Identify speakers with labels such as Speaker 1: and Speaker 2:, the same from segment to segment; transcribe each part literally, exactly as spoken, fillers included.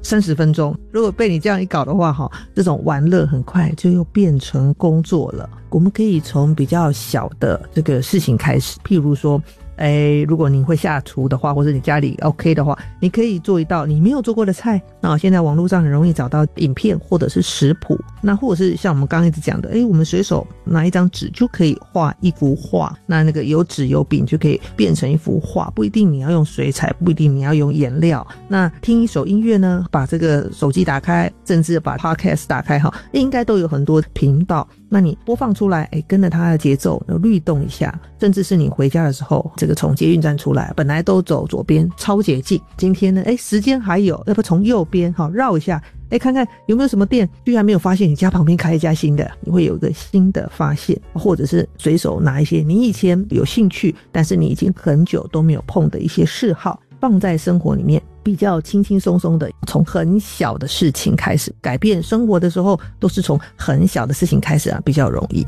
Speaker 1: 三十分钟，如果被你这样一搞的话，这种玩乐很快就又变成工作了。我们可以从比较小的这个事情开始，譬如说哎，如果你会下厨的话，或者你家里 OK 的话，你可以做一道你没有做过的菜。那现在网络上很容易找到影片或者是食谱，那或者是像我们刚刚一直讲的，哎，我们随手拿一张纸就可以画一幅画，那那个有纸有笔就可以变成一幅画，不一定你要用水彩，不一定你要用颜料。那听一首音乐呢，把这个手机打开，甚至把 podcast 打开哈，应该都有很多频道，那你播放出来，哎，跟着它的节奏律动一下，甚至是你回家的时候，这个从捷运站出来，本来都走左边超捷径，今天呢，哎，时间还有，要不从右边好绕一下，哎，看看有没有什么店居然没有发现你家旁边开一家新的，你会有一个新的发现，或者是随手拿一些你以前有兴趣但是你已经很久都没有碰的一些嗜好放在生活里面，比较轻轻松松的从很小的事情开始改变生活的时候，都是从很小的事情开始啊，比较容易。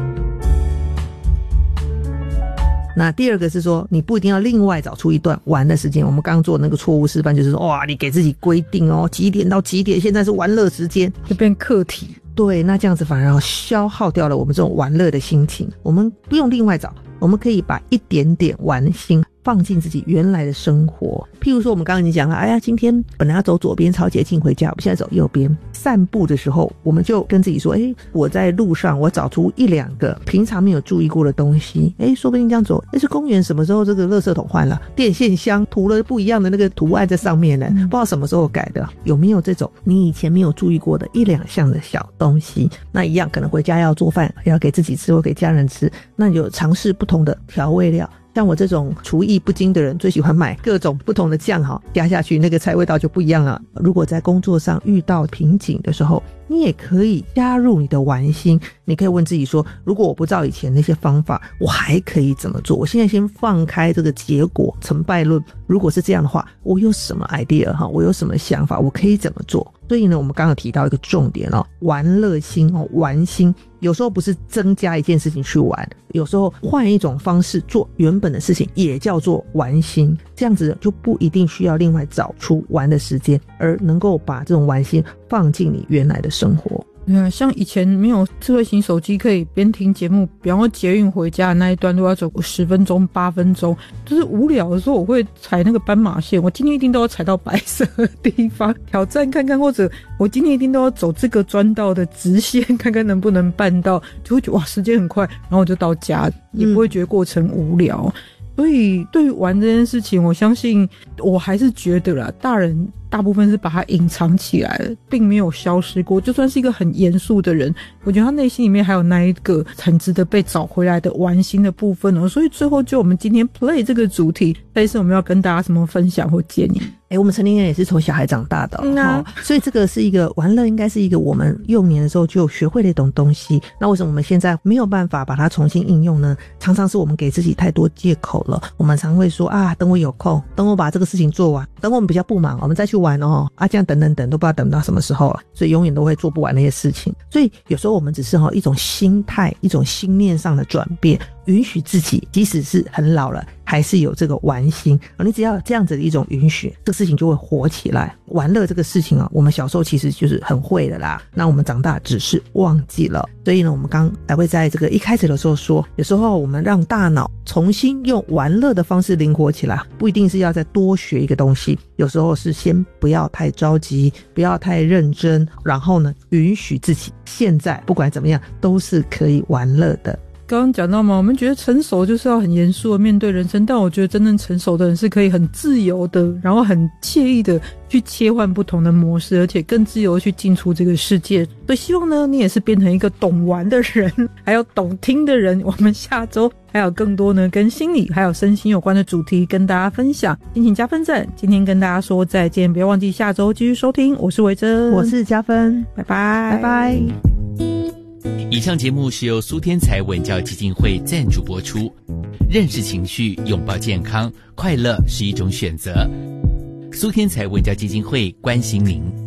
Speaker 1: 那第二个是说，你不一定要另外找出一段玩的时间。我们刚刚做那个错误示范就是说，哇，你给自己规定哦，几点到几点现在是玩乐时间，
Speaker 2: 就变课题。
Speaker 1: 对，那这样子反而消耗掉了我们这种玩乐的心情。我们不用另外找，我们可以把一点点玩心放进自己原来的生活。譬如说我们刚刚已经讲了，哎呀，今天本来要走左边超捷径回家，我们现在走右边。散步的时候我们就跟自己说，哎，我在路上我找出一两个平常没有注意过的东西，哎，说不定这样走，那是公园什么时候这个垃圾桶换了，电线箱涂了不一样的那个图案在上面呢，不知道什么时候改的。有没有这种你以前没有注意过的一两项的小东西？那一样可能回家要做饭，要给自己吃或给家人吃，那你就尝试不同的调味料。像我这种厨艺不精的人，最喜欢买各种不同的酱哈，加下去那个菜味道就不一样了。如果在工作上遇到瓶颈的时候，你也可以加入你的玩心，你可以问自己说，如果我不照以前那些方法，我还可以怎么做？我现在先放开这个结果成败论，如果是这样的话，我有什么 idea 哈？我有什么想法？我可以怎么做？所以呢，我们刚刚提到一个重点哦，玩乐心哦，玩心。有时候不是增加一件事情去玩，有时候换一种方式做原本的事情也叫做玩心，这样子就不一定需要另外找出玩的时间，而能够把这种玩心放进你原来的生活。
Speaker 2: 对啊，像以前没有智慧型手机可以边听节目，比方说捷运回家的那一段都要走十分钟八分钟，就是无聊的时候我会踩那个斑马线，我今天一定都要踩到白色的地方挑战看看，或者我今天一定都要走这个专道的直线看看能不能办到，就会觉得哇时间很快，然后我就到家，也不会觉得过程无聊。嗯，所以对于玩这件事情，我相信我还是觉得啦，大人大部分是把它隐藏起来了，并没有消失过。就算是一个很严肃的人，我觉得他内心里面还有那一个很值得被找回来的玩心的部分哦。所以最后就我们今天 play 这个主题，但是我们要跟大家什么分享或建议？
Speaker 1: 欸，我们成年人也是从小孩长大的，哦嗯啊哦，所以这个是一个玩乐，应该是一个我们幼年的时候就学会的一种东西。那为什么我们现在没有办法把它重新应用呢？常常是我们给自己太多借口了。我们常会说啊，等我有空，等我把这个事情做完，等我们比较不忙，我们再去玩哦。啊，这样等等等都不知道等到什么时候了，所以永远都会做不完那些事情。所以有时候我们只是一种心态，一种心念上的转变，允许自己即使是很老了还是有这个玩心，你只要这样子的一种允许，这个事情就会活起来。玩乐这个事情啊，我们小时候其实就是很会的啦，那我们长大只是忘记了。所以呢，我们刚才会在这个一开始的时候说，有时候我们让大脑重新用玩乐的方式灵活起来，不一定是要再多学一个东西，有时候是先不要太着急，不要太认真，然后呢，允许自己现在不管怎么样都是可以玩乐的。
Speaker 2: 刚刚讲到嘛，我们觉得成熟就是要很严肃的面对人生，但我觉得真正成熟的人是可以很自由的，然后很惬意的去切换不同的模式，而且更自由的去进出这个世界。所以希望呢，你也是变成一个懂玩的人，还有懂听的人。我们下周还有更多呢跟心理还有身心有关的主题跟大家分享，敬请加分赞。今天跟大家说再见，不要忘记下周继续收听。我是维珍，
Speaker 1: 我是加分，
Speaker 2: 拜拜，
Speaker 1: 拜拜。
Speaker 3: 以上节目是由苏天才文教基金会赞助播出。认识情绪，拥抱健康，快乐是一种选择。苏天才文教基金会关心您。